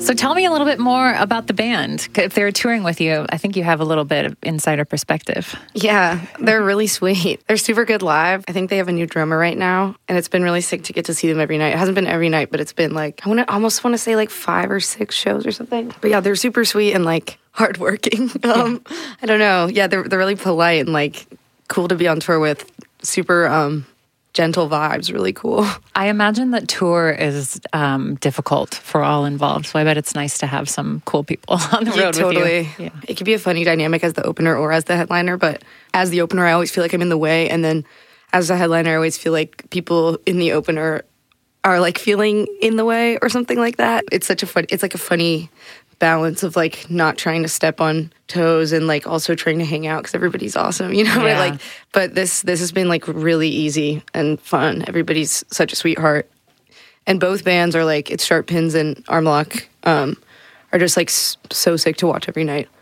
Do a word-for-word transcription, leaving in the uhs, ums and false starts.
So tell me a little bit more about the band. If they're touring with you, I think you have a little bit of insider perspective. Yeah, they're really sweet. They're super good live. I think they have a new drummer right now, and it's been really sick to get to see them every night. It hasn't been every night, but it's been like, I want to almost want to say like five or six shows or something. But yeah, they're super sweet and like hardworking. Um, yeah. I don't know. Yeah, they're they're really polite and like cool to be on tour with. Super um, gentle vibes, really cool. I imagine that tour is um, difficult for all involved, so I bet it's nice to have some cool people on the road yeah, with totally. you. Yeah. It could be a funny dynamic as the opener or as the headliner, but as the opener, I always feel like I'm in the way, and then as the headliner, I always feel like people in the opener are like feeling in the way or something like that. It's such a fun, it's like a funny balance of like not trying to step on toes and like also trying to hang out because everybody's awesome, you know. Yeah. But like, but this this has been like really easy and fun. Everybody's such a sweetheart, and both bands are like it's Sharp Pins and Armlock um, are just like so sick to watch every night.